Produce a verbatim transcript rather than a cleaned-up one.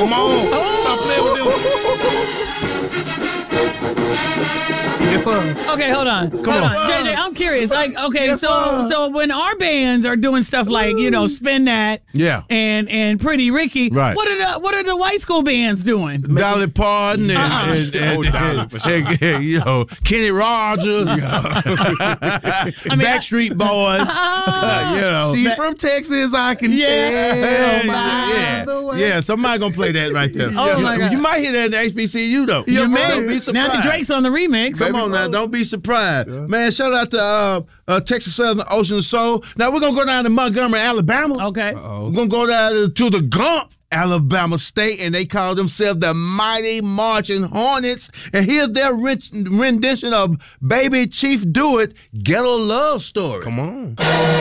Come on. Stop playing with this. Yes, sir. Okay, hold on. Come hold on. on. J J, I'm curious. Like, okay, Yes, so sir. so when our bands are doing stuff like, you know, Spin That Yeah. and and Pretty Ricky, Right. what are the what are the white school bands doing? Dolly Parton and, Uh-uh. and, and, Oh, Dolly, for sure. and- and, you know, Kenny Rogers, mean, Backstreet Boys. Ah. you know, She's from Texas, I can Yeah. tell. by yeah, the way. yeah. Somebody gonna play that right there. Oh, you, my God. you might hear that in the H B C U though. You may. Don't be Now surprised. that Drake's on the remix. Come on now, don't be surprised, man. Shout out to uh, uh, Texas Southern Ocean of Soul. Now we're gonna go down to Montgomery, Alabama. Okay. We're gonna go down to the Gump, Alabama State, and they call themselves the Mighty Marching Hornets. And here's their rich rendition of Baby Chief Do It, Ghetto Love Story. Come on.